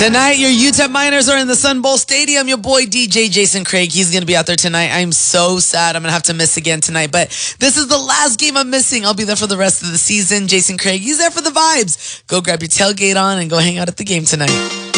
Tonight, your UTEP Miners are in the Sun Bowl Stadium. Your boy DJ Jason Craig, he's going to be out there tonight. I'm so sad I'm going to have to miss again tonight, but this is the last game I'm missing. I'll be there for the rest of the season. Jason Craig, he's there for the vibes. Go grab your tailgate on and go hang out at the game tonight.